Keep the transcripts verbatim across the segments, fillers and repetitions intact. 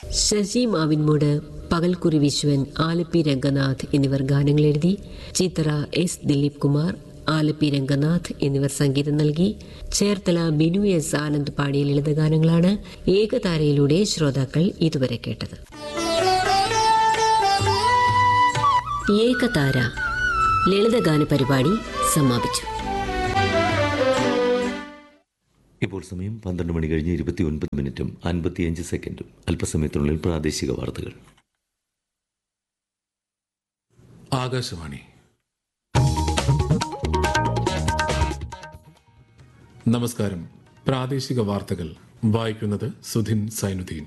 ശശി മാവിൻമൂട്, പകൽക്കുറി വിശ്വൻ, ആലപ്പി രംഗനാഥ് എന്നിവർ ഗാനങ്ങൾ എഴുതി. ചിത്ര, എസ് ദിലീപ് കുമാർ, ആലപ്പി രംഗനാഥ് എന്നിവർ സംഗീതം നൽകി. ചേർത്തല ബിനു എസ് ആനന്ദ് പാടിയ ലളിതഗാനങ്ങളാണ് ഏകതാരയിലൂടെ ശ്രോതാക്കൾ ഇതുവരെ കേട്ടത്. ഏകതാര ലളിതഗാന പരിപാടി സമാപിച്ചു. ഇപ്പോൾ സമയം പന്ത്രണ്ട് മണി കഴിഞ്ഞ് ഇരുപത്തി ഒൻപത് മിനിറ്റും അൻപത്തിയഞ്ച് സെക്കൻഡും. അല്പസമയത്തിനുള്ളിൽ പ്രാദേശിക വാർത്തകൾ. ആകാശവാണി. നമസ്കാരം. പ്രാദേശിക വാർത്തകൾ വായിക്കുന്നത് സുധിൻ സൈനുദ്ദീൻ.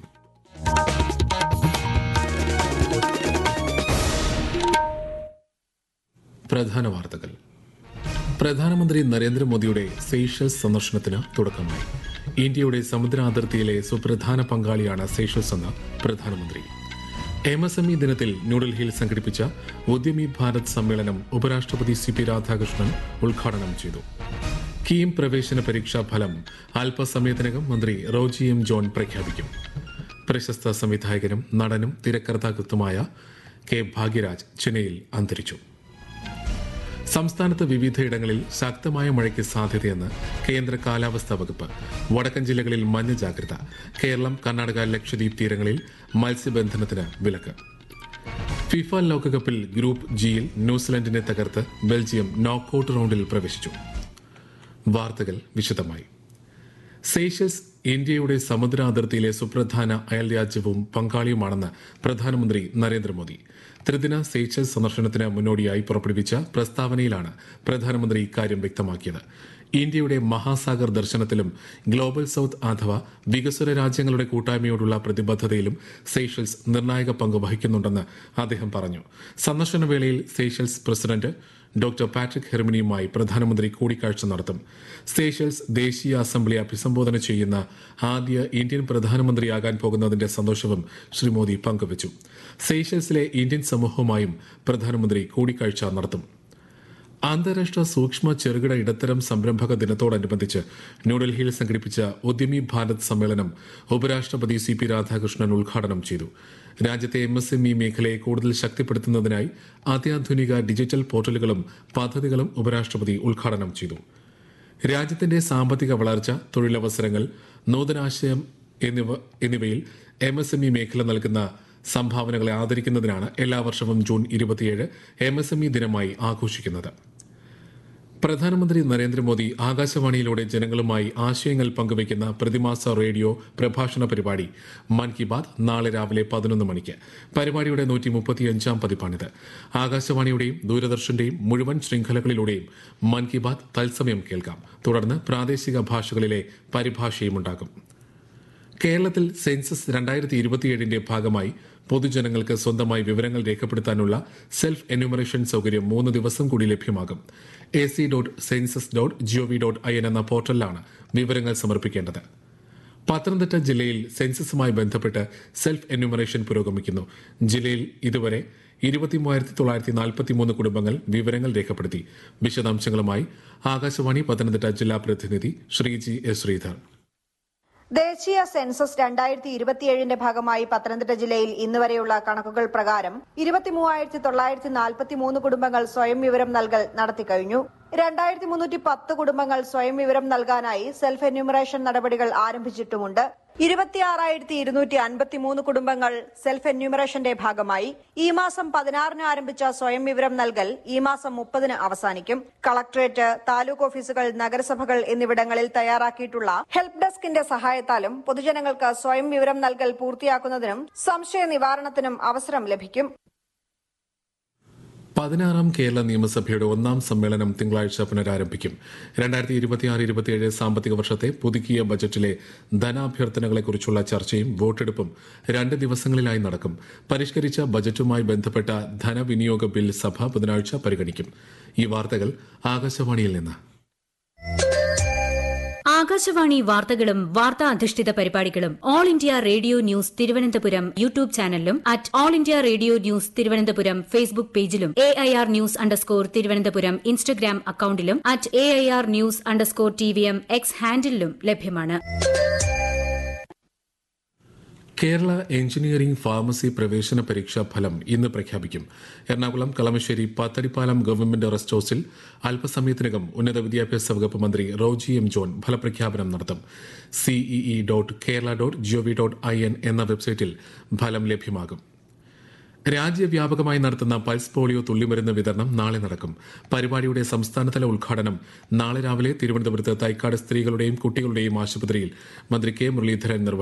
പ്രധാന വാർത്തകൾ. പ്രധാനമന്ത്രി നരേന്ദ്രമോദിയുടെ സെയ്ഷൽസ് സന്ദർശനത്തിന് തുടക്കമായി. ഇന്ത്യയുടെ സമുദ്രാതിർത്തിയിലെ സുപ്രധാന പങ്കാളിയാണ് സെയ്ഷൽസ് എന്ന് പ്രധാനമന്ത്രി. എം എസ് എം ഇ ദിനത്തിൽ ന്യൂഡൽഹിയിൽ സംഘടിപ്പിച്ച ഉദ്യമി ഭാരത് സമ്മേളനം ഉപരാഷ്ട്രപതി സി പി രാധാകൃഷ്ണൻ ഉദ്ഘാടനം ചെയ്തു. കീം പ്രവേശന പരീക്ഷാ ഫലം അല്പസമയത്തിനകം മന്ത്രി റോജി എം ജോൺ പ്രഖ്യാപിക്കും. പ്രശസ്ത സംവിധായകനും നടനും തിരക്കഥാകൃത്തുമായ കെ ഭാഗ്യരാജ് ചെന്നൈയിൽ അന്തരിച്ചു. സംസ്ഥാനത്ത് വിവിധയിടങ്ങളിൽ ശക്തമായ മഴയ്ക്ക് സാധ്യതയെന്ന് കേന്ദ്ര കാലാവസ്ഥാ വകുപ്പ്. വടക്കൻ ജില്ലകളിൽ മഞ്ഞ ജാഗ്രത. കേരളം, കർണാടക, ലക്ഷദ്വീപ് തീരങ്ങളിൽ മത്സ്യബന്ധനത്തിന് വിലക്ക്. ഫിഫ ലോകകപ്പിൽ ഗ്രൂപ്പ് ജിയിൽ ന്യൂസിലൻഡിനെ തകർത്ത് ബെൽജിയം നോക്കൌട്ട് റൗണ്ടിൽ പ്രവേശിച്ചു. വാർത്തകൾ വിശദമായി. സെയ്ഷൽസ് ഇന്ത്യയുടെ സമുദ്ര അതിർത്തിയിലെ സുപ്രധാന അയൽരാജ്യവും പങ്കാളിയുമാണെന്ന് പ്രധാനമന്ത്രി നരേന്ദ്രമോദി. ത്രിദിന സെയ്ഷൽസ് സന്ദർശനത്തിന് മുന്നോടിയായി പുറപ്പെടുവിച്ച പ്രസ്താവനയിലാണ് പ്രധാനമന്ത്രി ഇക്കാര്യം വ്യക്തമാക്കിയത്. ഇന്ത്യയുടെ മഹാസാഗർ ദർശനത്തിലും ഗ്ലോബൽ സൌത്ത് അഥവാ വികസ്വര രാജ്യങ്ങളുടെ കൂട്ടായ്മയോടുള്ള പ്രതിബദ്ധതയിലും സെയ്ഷൽസ് നിർണായക പങ്ക് വഹിക്കുന്നുണ്ടെന്ന് അദ്ദേഹം പറഞ്ഞു. സന്ദർശന വേളയിൽ സെയ്ഷൽസ് പ്രസിഡന്റ് ഡോക്ടർ പാട്രിക് ഹെർമിനിയുമായി പ്രധാനമന്ത്രി കൂടിക്കാഴ്ച നടത്തും. സെയ്ഷൽസ് ദേശീയ അസംബ്ലി അഭിസംബോധന ചെയ്യുന്ന ആദ്യ ഇന്ത്യൻ പ്രധാനമന്ത്രിയാകാൻ പോകുന്നതിന്റെ സന്തോഷവും ശ്രീ മോദി പങ്കുവച്ചു. സെയ്ഷൽസിലെ ഇന്ത്യൻ സമൂഹവുമായും പ്രധാനമന്ത്രി കൂടിക്കാഴ്ച നടത്തും. അന്താരാഷ്ട്ര സൂക്ഷ്മ ചെറുകിട ഇടത്തരം സംരംഭക ദിനത്തോടനുബന്ധിച്ച് ന്യൂഡൽഹിയിൽ സംഘടിപ്പിച്ച ഉദ്യമി ഭാരത് സമ്മേളനം ഉപരാഷ്ട്രപതി സി പി രാധാകൃഷ്ണൻ ഉദ്ഘാടനം ചെയ്തു. രാജ്യത്തെ എം എസ് എം ഇ മേഖലയെ കൂടുതൽ ശക്തിപ്പെടുത്തുന്നതിനായി അത്യാധുനിക ഡിജിറ്റൽ പോർട്ടലുകളും പദ്ധതികളും ഉപരാഷ്ട്രപതി ഉദ്ഘാടനം ചെയ്തു. രാജ്യത്തിന്റെ സാമ്പത്തിക വളർച്ച, തൊഴിലവസരങ്ങൾ, നൂതനാശയം എന്നിവ എന്നിവയിൽ എം എസ് എം ഇ മേഖല നൽകുന്ന സംഭാവനകളെ ആദരിക്കുന്നതിനാണ് എല്ലാ വർഷവും ജൂൺ ഇരുപത്തിയേഴ് എം എസ് എം ഇ ദിനമായി ആഘോഷിക്കുന്നത്. പ്രധാനമന്ത്രി നരേന്ദ്രമോദി ആകാശവാണിയിലൂടെ ജനങ്ങളുമായി ആശയങ്ങൾ പങ്കുവയ്ക്കുന്ന പ്രതിമാസ റേഡിയോ പ്രഭാഷണ പരിപാടി മൻ കി ബാത് നാളെ രാവിലെ പതിനൊന്ന് മണിക്ക്. പരിപാടിയുടെ നൂറ്റി മുപ്പത്തിയഞ്ചാം പതിപ്പാണിത്. ആകാശവാണിയുടെയും ദൂരദർശന്റെയും മുഴുവൻ ശൃംഖലകളിലൂടെയും മൻ കി ബാത് തത്സമയം കേൾക്കാം. തുടർന്ന് പ്രാദേശിക ഭാഷകളിലെ പരിഭാഷയുമുണ്ടാകും. കേരളത്തിൽ സെൻസസ് രണ്ടായിരത്തി ഇരുപത്തിയേഴിന്റെ ഭാഗമായി പൊതുജനങ്ങൾക്ക് സ്വന്തമായി വിവരങ്ങൾ രേഖപ്പെടുത്താനുള്ള സെൽഫ് എന്യൂമറേഷൻ സൌകര്യം മൂന്ന് ദിവസം കൂടി ലഭ്യമാകും. A C dot census dot G O V dot I N എന്ന പോർട്ടലിലാണ് വിവരങ്ങൾ സമർപ്പിക്കേണ്ടത്. പത്തനംതിട്ട ജില്ലയിൽ സെൻസസുമായി ബന്ധപ്പെട്ട് സെൽഫ് എന്യൂമറേഷൻ പുരോഗമിക്കുന്നു. ജില്ലയിൽ ഇതുവരെ ഇരുപത്തി മൂവായിരത്തി തൊള്ളായിരത്തി നാൽപ്പത്തി മൂന്ന് കുടുംബങ്ങൾ വിവരങ്ങൾ രേഖപ്പെടുത്തി. വിശദാംശങ്ങളുമായി ആകാശവാണി പത്തനംതിട്ട ജില്ലാ പ്രതിനിധി ശ്രീജി എസ് ശ്രീധർ. ദേശീയ സെൻസസ് രണ്ടായിരത്തി ഇരുപത്തിയേഴിന്റെ ഭാഗമായി പത്തനംതിട്ട ജില്ലയിൽ ഇന്നുവരെയുള്ള കണക്കുകൾ പ്രകാരം ഇരുപത്തി മൂവായിരത്തി തൊള്ളായിരത്തി നാൽപ്പത്തി മൂന്ന് കുടുംബങ്ങൾ സ്വയം വിവരം നൽകൽ നടത്തിക്കഴിഞ്ഞു. രണ്ടായിരത്തി മുന്നൂറ്റി പത്ത് കുടുംബങ്ങൾ സ്വയം വിവരം നൽകാനായി സെൽഫ് എന്യൂമറേഷൻ നടപടികൾ ആരംഭിച്ചിട്ടുമുണ്ട്. ഇരുപത്തിയാറായിരത്തി ഇരുന്നൂറ്റി അൻപത്തി മൂന്ന് കുടുംബങ്ങൾ സെൽഫ് എന്യൂമറേഷന്റെ ഭാഗമായി. ഈ മാസം പതിനാറിന് ആരംഭിച്ച സ്വയം വിവരം നൽകൽ ഈ മാസം മുപ്പതിന് അവസാനിക്കും. കളക്ടറേറ്റ്, താലൂക്ക് ഓഫീസുകൾ, നഗരസഭകൾ എന്നിവിടങ്ങളിൽ തയ്യാറാക്കിയിട്ടുള്ള ഹെൽപ്പ് ഡെസ്കിന്റെ സഹായത്താലും പൊതുജനങ്ങൾക്ക് സ്വയം വിവരം നൽകൽ പൂർത്തിയാക്കുന്നതിനും സംശയ നിവാരണത്തിനും അവസരം ലഭിക്കും. പതിനാറാം കേരള നിയമസഭയുടെ ഒന്നാം സമ്മേളനം തിങ്കളാഴ്ച പുനരാരംഭിക്കും. രണ്ടായിരത്തി ഇരുപത്തിയാറ് ഇരുപത്തിയേഴ് സാമ്പത്തിക വർഷത്തെ പുതുക്കിയ ബജറ്റിലെ ധനാഭ്യർത്ഥനകളെക്കുറിച്ചുള്ള ചർച്ചയും വോട്ടെടുപ്പും രണ്ട് ദിവസങ്ങളിലായി നടക്കും. പരിഷ്കരിച്ച ബജറ്റുമായി ബന്ധപ്പെട്ട ധനവിനിയോഗ ബിൽ സഭ ബുധനാഴ്ച പരിഗണിക്കും. ഈ വാർത്തകൾ ആകാശവാണിയിൽ നിന്ന്. ആകാശവാണി വാർത്തകളും വാർത്താ അധിഷ്ഠിത പരിപാടികളും all India radio news Thiruvananthapuram YouTube ചാനലിലും at all India radio news Thiruvananthapuram Facebook പേജിലും A I R news underscore Thiruvananthapuram Instagram അക്കൌണ്ടിലും at A I R news underscore T V M X ഹാൻഡിലും ലഭ്യമാണ്. കേരള എഞ്ചിനീയറിംഗ് ഫാർമസി പ്രവേശന പരീക്ഷാ ഫലം ഇന്ന് പ്രഖ്യാപിക്കും. എറണാകുളം കളമശ്ശേരി പാത്തടിപ്പാലം ഗവൺമെന്റ് റെസ്റ്റ് ഹൌസിൽ അല്പസമയത്തിനകം ഉന്നത വിദ്യാഭ്യാസ വകുപ്പ് മന്ത്രി റോജി എം ജോൺ ഫലപ്രഖ്യാപനം നടത്തും. CEE dot Kerala dot G O V dot I N എന്ന വെബ്സൈറ്റിൽ ഫലം ലഭ്യമാകും. രാജ്യവ്യാപകമായി നടത്തുന്ന പൾസ് പോളിയോ തുള്ളിമരുന്ന് വിതരണം നാളെ നടക്കും. പരിപാടിയുടെ സംസ്ഥാനതല ഉദ്ഘാടനം നാളെ രാവിലെ തിരുവനന്തപുരത്ത് തൈക്കാട് സ്ത്രീകളുടെയും കുട്ടികളുടെയും ആശുപത്രിയിൽ മന്ത്രി കെ മുരളീധരൻ നിർവഹിക്കും.